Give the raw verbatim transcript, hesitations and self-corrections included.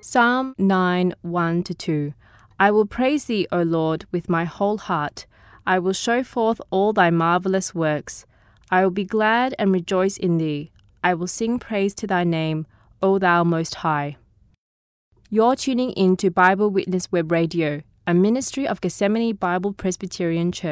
Psalm nine, one to two. I will praise thee, O Lord, with my whole heart. I will show forth all thy marvelous works. I will be glad and rejoice in thee. I will sing praise to thy name, O thou Most High. You're tuning in to Bible Witness Web Radio, a ministry of Gethsemane Bible Presbyterian Church.